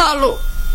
Alo.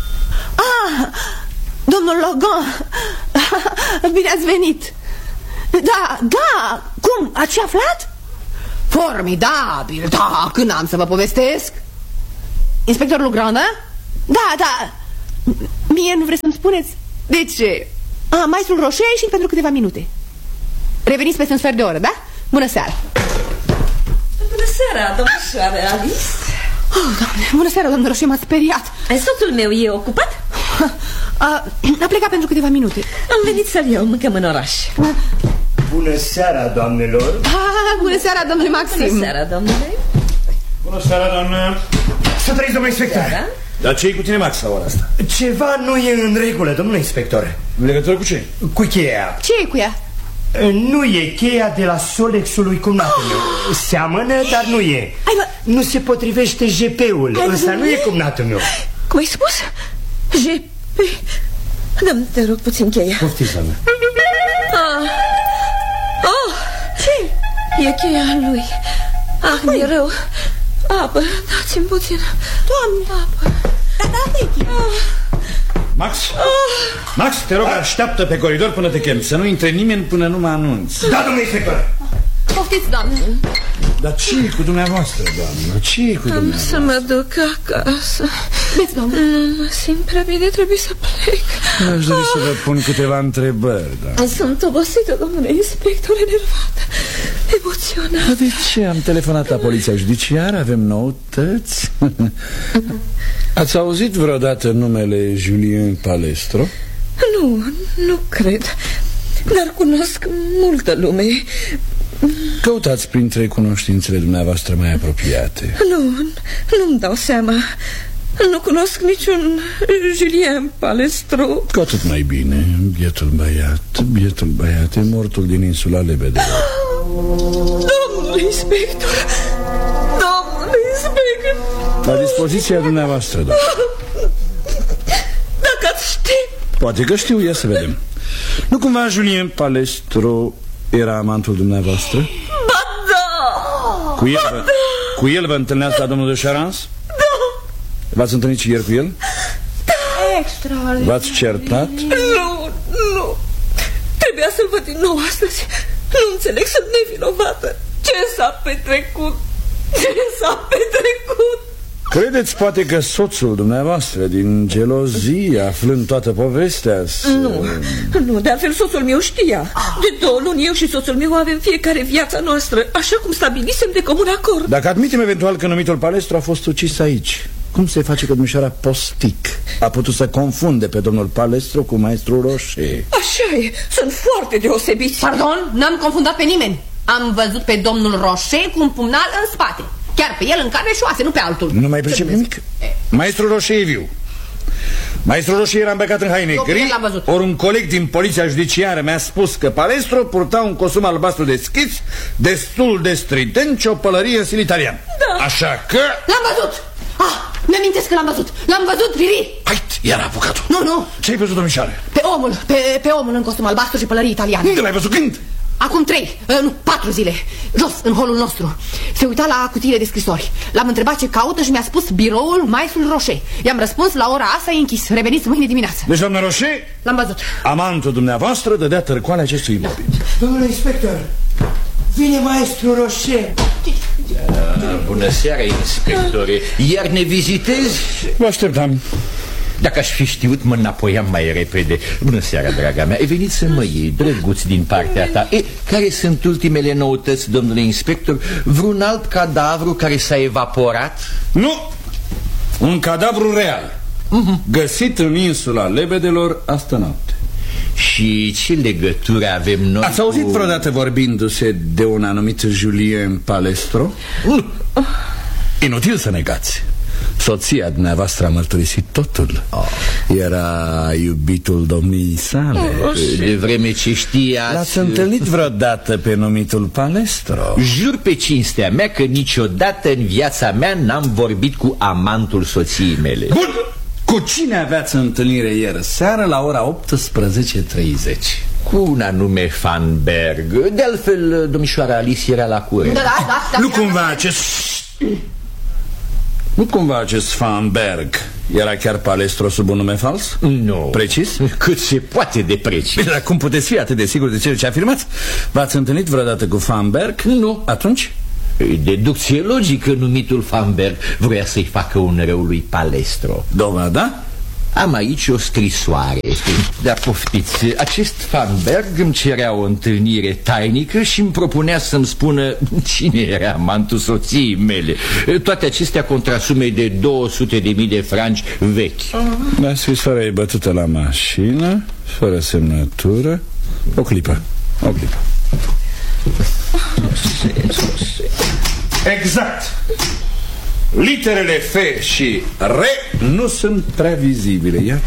Domnul Logan, bine ați venit. Da, cum, ați aflat? Formidabil, da, când am să vă povestesc? Inspectorul Legrand, da? Da, mie nu vreți să-mi spuneți? De ce? Maestrul Rocher a ieșit pentru câteva minute. Reveniți peste un sfert de oră, da? Bună seara. Bună seara, domnișoară Alice. Doamne, bună seara, domnul Rocher, m-ați speriat. Soțul meu e ocupat? A plecat pentru câteva minute. Am venit să-l iau, mâncăm în oraș. Bună seara, doamnelor. Bună seara, domnule Maxim. Bună seara, domnule. Bună seara, doamnă. Să trăiți, domnule inspector. Dar ce-i cu tine, Max, la ora asta? Ceva nu e în regulă, domnule inspector. În legătură cu ce? Cu cheia. Ce e cu ea? Nu e cheia de la Solexul lui cumnatul meu. Seamănă, dar nu e. Nu se potrivește GP-ul. Ăsta nu e cumnatul meu. Cum ai spus? GP. Dă-mi, te rog, puțin cheia. Poftiți, doamnă. Ce? E cheia lui. Mi-e rău. Apă, dați-mi puțin. Doamne, apă. Da, Max? Max, te rog, așteaptă pe coridor până te chem. Să nu intre nimeni până nu mă anunți. Da, domnule inspector. Poftiți, doamne. Dar ce-i cu dumneavoastră, doamnă? Ce-i cu dumneavoastră? Am să mă duc acasă. Beți, doamne. Nu mă simt prea bine, trebuie să plec. Aș dori să vă pun câteva întrebări, doamne. Sunt obosită, domnule inspector, enervată, emoționată. De ce? Am telefonat la poliția judiciară, avem noutăți. Ați auzit vreodată numele Julien Palestro? Nu cred. Dar cunosc multă lume. Căutați printre cunoștințele dumneavoastră mai apropiate. Nu-mi dau seama. Nu cunosc niciun Julien Palestro. Cu atât mai bine. Bietul băiat e mortul din insula Lebedelor. Domnule inspector. La dispoziția dumneavoastră, doamnă. Dacă ați ști. Poate că știu, ia să vedem. Nu cumva Julien Palestro era amantul dumneavoastră? Ba da. Cu el vă întâlneați la domnul de Charance? Da. V-ați întâlnit și ieri cu el? Da. Extraordinar. V-ați certat? Nu. Trebuia să-l văd din nou astăzi. Nu înțeleg, sunt nevinovată. Ce s-a petrecut? Credeți poate că soțul dumneavoastră, din gelozie, aflând toată povestea Nu, de altfel soțul meu știa. De 2 luni eu și soțul meu avem fiecare viața noastră, așa cum stabilisem de comun acord. Dacă admitem eventual că numitul Palestro a fost ucis aici, cum se face că domnișoara Postic a putut să confunde pe domnul Palestro cu maestrul Rocher? Așa e, sunt foarte deosebiți. Pardon, n-am confundat pe nimeni. Am văzut pe domnul Rocher cu un pumnal în spate. Chiar pe el în carne și oase, nu pe altul. Nu mai pricep nimic? Maestrul Rocher e viu. Maestrul Rocher era îmbrăcat în haine gri. Ori un coleg din poliția judiciară mi-a spus că Palestro purta un costum albastru deschis, destul de strident și o pălărie în stil italian. Da. Așa că... L-am văzut! Mi-amintesc că l-am văzut. L-am văzut, Vivi. Hai, iar avocatul. Nu. Ce-ai văzut, domnișoare? Pe omul în costum albastru și pălărie italiană. Unde l-ai văzut? Când? Acum 4 zile, jos, în holul nostru. Se uita la cutiile de scrisori. L-am întrebat ce caută și mi-a spus biroul maestrului Rocher. I-am răspuns, la ora asta e închis. Reveniți mâine dimineață. Deci, doamna Rocher, l-am văzut. Amantul dumneavoastră dădea târcoale acestui imobil. Domnule inspector, vine maestrul Rocher. Bună seara, inspectore. Iar ne vizitezi? Vă așteptam. Dacă aș fi știut, mă înapoiam mai repede. Bună seara, draga mea. Ai venit să mă iei, drăguț din partea ta. Care sunt ultimele noutăți, domnule inspector? Vreun alt cadavru care s-a evaporat? Nu, un cadavru real, găsit în insula Lebedelor astă noapte. Și ce legătură avem noi? Ați auzit vreodată vorbindu-se de un anumit Julien Palestro? Nu. Inutil să negați. Soția dumneavoastră a mărturisit totul. Era iubitul domniei sale. De vreme ce știați... L-ați întâlnit vreodată pe numitul Palestro? Jur pe cinstea mea că niciodată în viața mea n-am vorbit cu amantul soției mele. Bun! Cu cine aveați întâlnire ieri seară la ora 18:30? Cu un anume Fanberg. De altfel, domnișoara Alice era la curent. Da. Nu cumva acest Fanberg Era chiar Palestro sub un nume fals? Nu. Precis? Cât se poate de precis. Bine, dar cum puteți fi atât de sigur de ce afirmați? V-ați întâlnit vreodată cu Famberg? Nu. Atunci? Deducție logică, numitul Famberg vrea să-i facă un rău lui Palestro. Dovada? Am aici o scrisoare. Dar poftiți, acest Famberg îmi cerea o întâlnire tainică și îmi propunea să-mi spună cine era amantul soției mele. Toate acestea contra sumei de 200.000 de franci vechi. Da, scrisoarea e bătută la mașină, fără semnătură. O clipă. Exact. Literele F și R nu sunt prea vizibile. Ia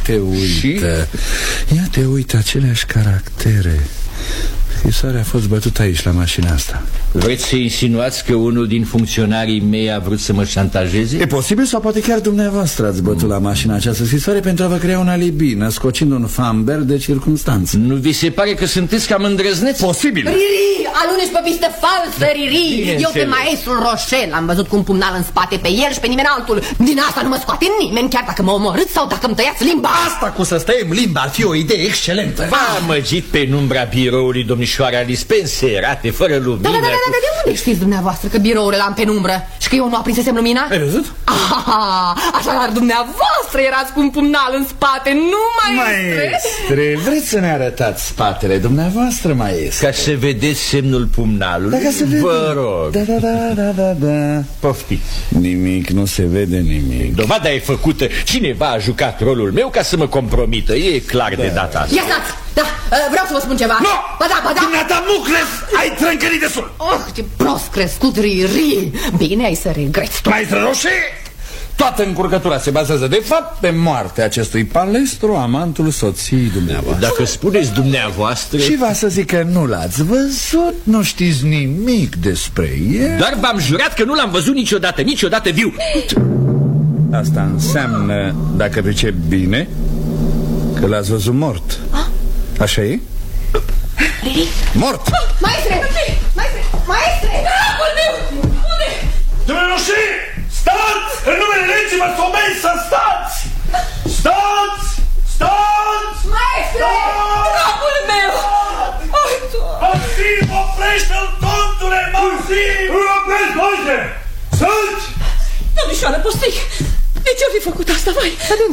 te uită aceleași caractere. Scrisoarea a fost bătută aici, la mașina asta. Vreți să insinuați că unul din funcționarii mei a vrut să mă șantajeze? E posibil sau poate chiar dumneavoastră ați bătut la mașina această scrisoare pentru a vă crea un alibi, născocind un Famberg de circunstanță. Nu vi se pare că sunteți cam îndrăzneți? Posibil. Riri, aluneci pe pistă falsă, Riri. Eu pe maestrul Roșel am văzut cu un pumnal în spate pe el și pe nimeni altul. Din asta nu mă scoate nimeni, chiar dacă mă omorâți sau dacă îmi tăiați limba. Asta cu să stăiem limba ar fi o idee excelentă. V-a amăgit penumbra biroului domnișoara dispenserate, fără lumină. Da, de unde știți dumneavoastră că biroul ăla în penumbră și că eu nu aprinsesem lumina? Ai văzut? Așadar dumneavoastră erați cu un pumnal în spate, nu maestre. Vreți să ne arătați spatele dumneavoastră, maestre? Ca să vedeți semnul pumnalului? Ca să vedem. Vă rog. Da. Poftiți. Nimic, nu se vede nimic. Dovada e făcută. Cineva a jucat rolul meu ca să mă compromită. E clar de data asta. Ia stați! Da, vreau să vă spun ceva. Nu! Ba da. Dumneata Mucles, ai trâncănit destul. Ce prost crescut, Riri. Bine ai să regreți. Maestră Roșe, toată încurcătura se bazează de fapt pe moartea acestui Palestro, amantul soției dumneavoastră. Dacă spuneți dumneavoastră... Și va să zic că nu l-ați văzut, nu știți nimic despre el. Dar v-am jurat că nu l-am văzut niciodată viu. Asta înseamnă, dacă pricep bine, că l-ați văzut mort. Așa e? Riri? Mort! Maestre! Dragul meu! Unde? Domnule Roșe! Stați! În numele legii vă somei să stați! Stați! Maestre! Dragul meu! Maxim, oprește-l, tontule! Maxim! Îl oprești, Roșe! Stați! Domnișoară Postric, de ce-o fi făcut asta, vai?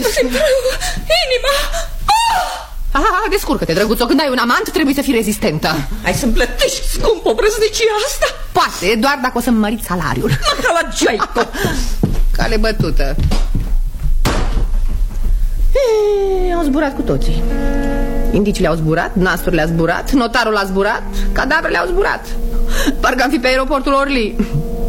Inima! Descurcă-te, drăguțo, când ai un amant trebuie să fii rezistentă. Ai să-mi plătești scump o brăznicia asta? Poate, doar dacă o să-mi măriți salariul. Ca la Giaico. Cale bătută. Au zburat cu toții. Indiciile au zburat, nasturile au zburat, notarul a zburat, cadavrele au zburat. Parcă am fi pe aeroportul Orly.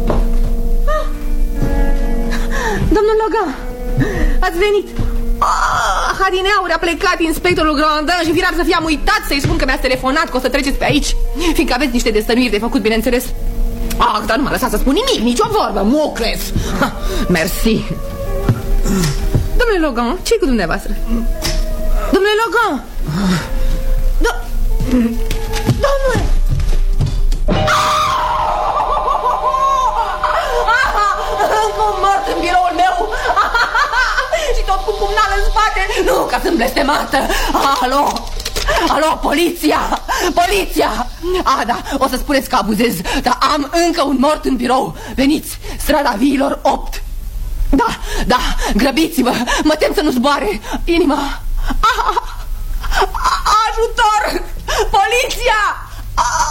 Domnul Logan, ați venit. Adineauri a plecat inspectorul Grandin și firar să fi am uitat să-i spun că mi-ați telefonat, că o să treceți pe aici, fiindcă aveți niște destănuiri de făcut, bineînțeles. Dar nu m-a lăsat să spun nimic, nicio vorbă, Mucles. Mersi. Domnule Logan, ce-i cu dumneavoastră? Domnule Logan! Domnule! Încă un mort în biroul meu! Și tot cu pumnal în spate! Nu, ca sunt blestemată! Alo, poliția! Da, o să spuneți că abuzez, dar am încă un mort în birou. Veniți, strada Viilor 8. Da, grăbiți-vă, mă tem să nu zboare inima. Ajutor!